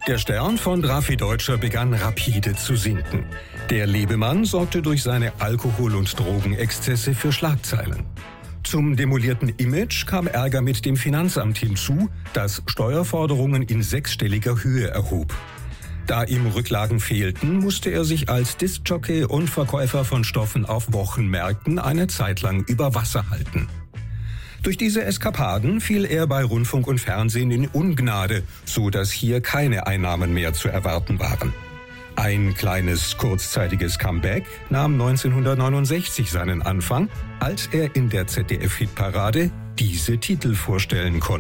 Der Stern von Raffi Deutscher begann rapide zu sinken. Der Lebemann sorgte durch seine Alkohol- und Drogenexzesse für Schlagzeilen. Zum demolierten Image kam Ärger mit dem Finanzamt hinzu, das Steuerforderungen in sechsstelliger Höhe erhob. Da ihm Rücklagen fehlten, musste er sich als Diskjockey und Verkäufer von Stoffen auf Wochenmärkten eine Zeit lang über Wasser halten. Durch diese Eskapaden fiel er bei Rundfunk und Fernsehen in Ungnade, so dass hier keine Einnahmen mehr zu erwarten waren. Ein kleines, kurzzeitiges Comeback nahm 1969 seinen Anfang, als er in der ZDF-Hitparade diese Titel vorstellen konnte.